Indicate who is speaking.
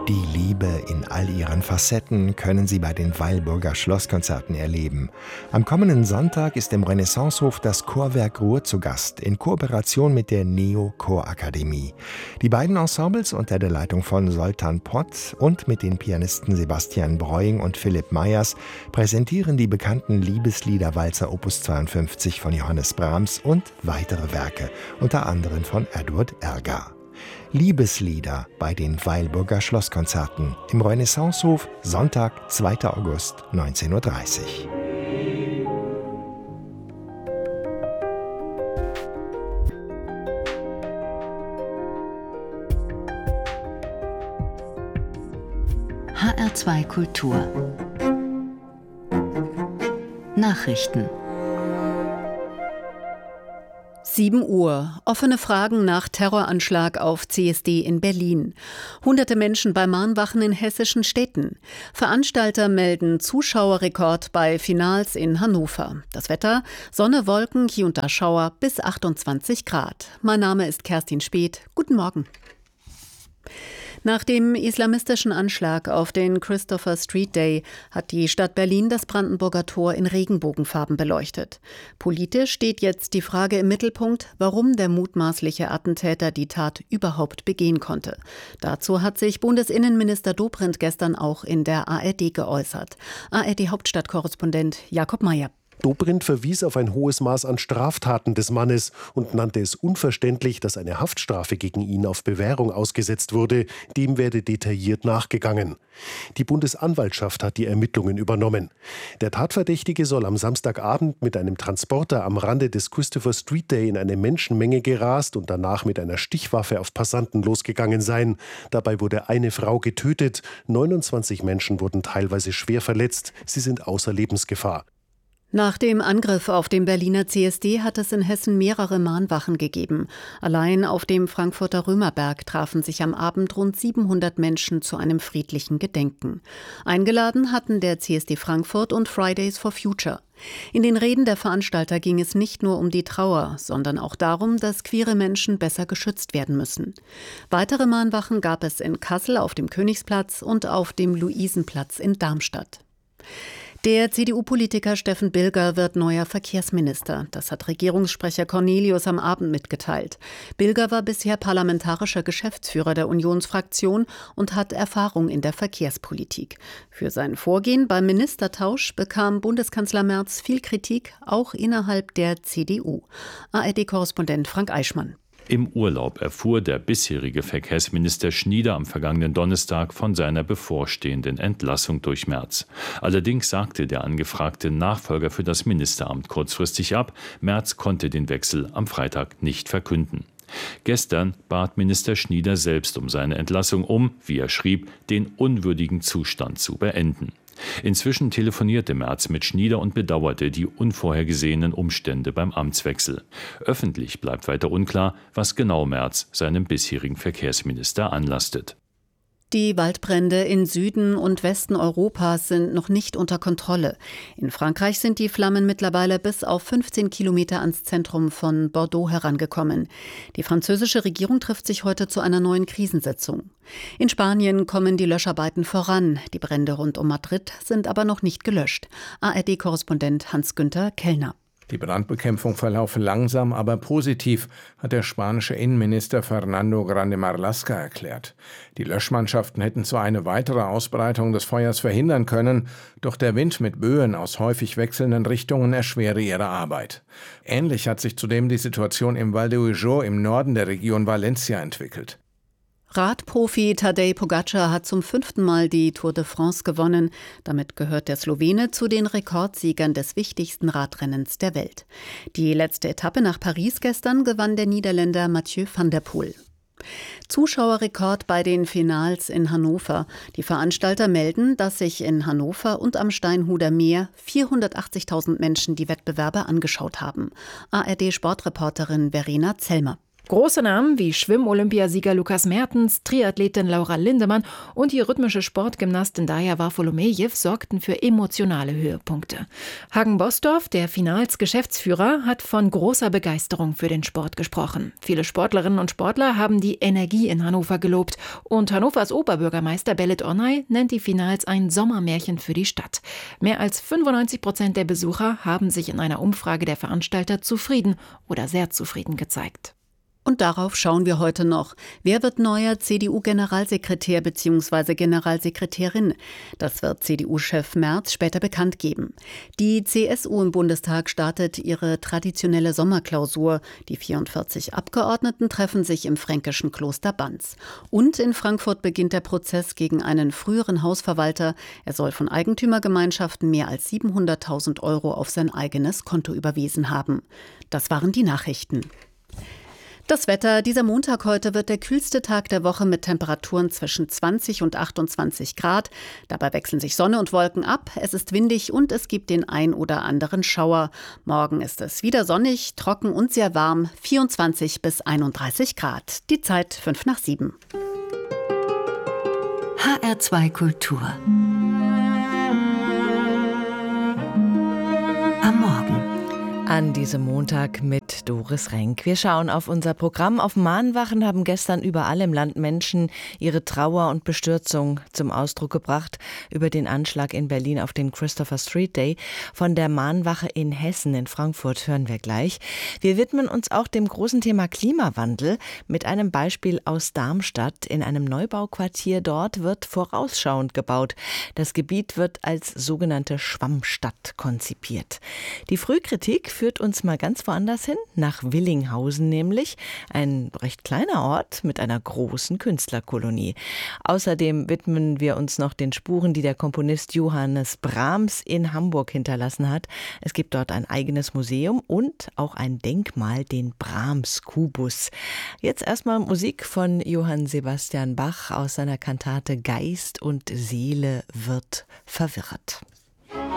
Speaker 1: Die Liebe in all ihren Facetten können Sie bei den Weilburger Schlosskonzerten erleben. Am kommenden Sonntag ist im Renaissancehof das Chorwerk Ruhr zu Gast, in Kooperation mit der Neo-Chorakademie. Die beiden Ensembles unter der Leitung von Zoltán Pott und mit den Pianisten Sebastian Breuing und Philipp Meyers präsentieren die bekannten Liebesliederwalzer Opus 52 von Johannes Brahms und weitere Werke, unter anderem von Edward Elgar. Liebeslieder bei den Weilburger Schlosskonzerten im Renaissancehof, Sonntag, 2. August, 19:30 Uhr.
Speaker 2: HR2 Kultur Nachrichten
Speaker 3: 7 Uhr. Offene Fragen nach Terroranschlag auf CSD in Berlin. Hunderte Menschen bei Mahnwachen in hessischen Städten. Veranstalter melden Zuschauerrekord bei Finals in Hannover. Das Wetter: Sonne, Wolken, hier und da Schauer bis 28 Grad. Mein Name ist Kerstin Speth. Guten Morgen. Nach dem islamistischen Anschlag auf den Christopher Street Day hat die Stadt Berlin das Brandenburger Tor in Regenbogenfarben beleuchtet. Politisch steht jetzt die Frage im Mittelpunkt, warum der mutmaßliche Attentäter die Tat überhaupt begehen konnte. Dazu hat sich Bundesinnenminister Dobrindt gestern auch in der ARD geäußert. ARD-Hauptstadtkorrespondent Jakob Mayer.
Speaker 4: Dobrindt verwies auf ein hohes Maß an Straftaten des Mannes und nannte es unverständlich, dass eine Haftstrafe gegen ihn auf Bewährung ausgesetzt wurde. Dem werde detailliert nachgegangen. Die Bundesanwaltschaft hat die Ermittlungen übernommen. Der Tatverdächtige soll am Samstagabend mit einem Transporter am Rande des Christopher Street Day in eine Menschenmenge gerast und danach mit einer Stichwaffe auf Passanten losgegangen sein. Dabei wurde eine Frau getötet, 29 Menschen wurden teilweise schwer verletzt. Sie sind außer Lebensgefahr.
Speaker 3: Nach dem Angriff auf den Berliner CSD hat es in Hessen mehrere Mahnwachen gegeben. Allein auf dem Frankfurter Römerberg trafen sich am Abend rund 700 Menschen zu einem friedlichen Gedenken. Eingeladen hatten der CSD Frankfurt und Fridays for Future. In den Reden der Veranstalter ging es nicht nur um die Trauer, sondern auch darum, dass queere Menschen besser geschützt werden müssen. Weitere Mahnwachen gab es in Kassel auf dem Königsplatz und auf dem Luisenplatz in Darmstadt. Der CDU-Politiker Steffen Bilger wird neuer Verkehrsminister. Das hat Regierungssprecher Cornelius am Abend mitgeteilt. Bilger war bisher parlamentarischer Geschäftsführer der Unionsfraktion und hat Erfahrung in der Verkehrspolitik. Für sein Vorgehen beim Ministertausch bekam Bundeskanzler Merz viel Kritik, auch innerhalb der CDU. ARD-Korrespondent Frank Eichmann.
Speaker 5: Im Urlaub erfuhr der bisherige Verkehrsminister Schnieder am vergangenen Donnerstag von seiner bevorstehenden Entlassung durch Merz. Allerdings sagte der angefragte Nachfolger für das Ministeramt kurzfristig ab. Merz konnte den Wechsel am Freitag nicht verkünden. Gestern bat Minister Schnieder selbst um seine Entlassung, um, wie er schrieb, den unwürdigen Zustand zu beenden. Inzwischen telefonierte Merz mit Schnieder und bedauerte die unvorhergesehenen Umstände beim Amtswechsel. Öffentlich bleibt weiter unklar, was genau Merz seinem bisherigen Verkehrsminister anlastet.
Speaker 3: Die Waldbrände in Süden und Westen Europas sind noch nicht unter Kontrolle. In Frankreich sind die Flammen mittlerweile bis auf 15 Kilometer ans Zentrum von Bordeaux herangekommen. Die französische Regierung trifft sich heute zu einer neuen Krisensitzung. In Spanien kommen die Löscharbeiten voran. Die Brände rund um Madrid sind aber noch nicht gelöscht. ARD-Korrespondent Hans-Günther Kellner.
Speaker 6: Die Brandbekämpfung verlaufe langsam, aber positiv, hat der spanische Innenminister Fernando Grande Marlaska erklärt. Die Löschmannschaften hätten zwar eine weitere Ausbreitung des Feuers verhindern können, doch der Wind mit Böen aus häufig wechselnden Richtungen erschwere ihre Arbeit. Ähnlich hat sich zudem die Situation im Val d'Ujo im Norden der Region Valencia entwickelt.
Speaker 3: Radprofi Tadej Pogačar hat zum 5. Mal die Tour de France gewonnen. Damit gehört der Slowene zu den Rekordsiegern des wichtigsten Radrennens der Welt. Die letzte Etappe nach Paris gestern gewann der Niederländer Mathieu van der Poel. Zuschauerrekord bei den Finals in Hannover. Die Veranstalter melden, dass sich in Hannover und am Steinhuder Meer 480.000 Menschen die Wettbewerbe angeschaut haben. ARD-Sportreporterin Verena Zellmer.
Speaker 7: Große Namen wie Schwimm-Olympiasieger Lukas Mertens, Triathletin Laura Lindemann und die rhythmische Sportgymnastin Daja Varfolomejew sorgten für emotionale Höhepunkte. Hagen Bosdorf, der Finals-Geschäftsführer, hat von großer Begeisterung für den Sport gesprochen. Viele Sportlerinnen und Sportler haben die Energie in Hannover gelobt und Hannovers Oberbürgermeister Belit Onay nennt die Finals ein Sommermärchen für die Stadt. Mehr als 95% der Besucher haben sich in einer Umfrage der Veranstalter zufrieden oder sehr zufrieden gezeigt.
Speaker 3: Und darauf schauen wir heute noch. Wer wird neuer CDU-Generalsekretär bzw. Generalsekretärin? Das wird CDU-Chef Merz später bekannt geben. Die CSU im Bundestag startet ihre traditionelle Sommerklausur. Die 44 Abgeordneten treffen sich im fränkischen Kloster Banz. Und in Frankfurt beginnt der Prozess gegen einen früheren Hausverwalter. Er soll von Eigentümergemeinschaften mehr als 700.000 € auf sein eigenes Konto überwiesen haben. Das waren die Nachrichten. Das Wetter. Dieser Montag heute wird der kühlste Tag der Woche mit Temperaturen zwischen 20 und 28 Grad. Dabei wechseln sich Sonne und Wolken ab. Es ist windig und es gibt den ein oder anderen Schauer. Morgen ist es wieder sonnig, trocken und sehr warm. 24 bis 31 Grad. Die Zeit 5:07.
Speaker 2: HR2 Kultur. Am Morgen.
Speaker 8: An diesem Montag mit Doris Renk. Wir schauen auf unser Programm. Auf Mahnwachen haben gestern überall im Land Menschen ihre Trauer und Bestürzung zum Ausdruck gebracht über den Anschlag in Berlin auf den Christopher Street Day. Von der Mahnwache in Hessen, in Frankfurt, hören wir gleich. Wir widmen uns auch dem großen Thema Klimawandel mit einem Beispiel aus Darmstadt. In einem Neubauquartier dort wird vorausschauend gebaut. Das Gebiet wird als sogenannte Schwammstadt konzipiert. Die Frühkritik führt uns mal ganz woanders hin, nach Willinghausen nämlich, ein recht kleiner Ort mit einer großen Künstlerkolonie. Außerdem widmen wir uns noch den Spuren, die der Komponist Johannes Brahms in Hamburg hinterlassen hat. Es gibt dort ein eigenes Museum und auch ein Denkmal, den Brahms-Kubus. Jetzt erstmal Musik von Johann Sebastian Bach aus seiner Kantate Geist und Seele wird verwirrt.